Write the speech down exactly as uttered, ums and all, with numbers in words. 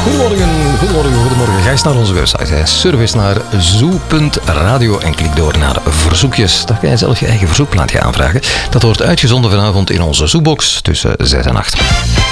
Goedemorgen, goedemorgen, goedemorgen. Ga eens naar onze website. Hè. Surf eens naar zoo punt radio en klik door naar verzoekjes. Daar kan je zelf je eigen verzoekplaatje aanvragen. Dat wordt uitgezonden vanavond in onze Zoobox tussen zes en acht.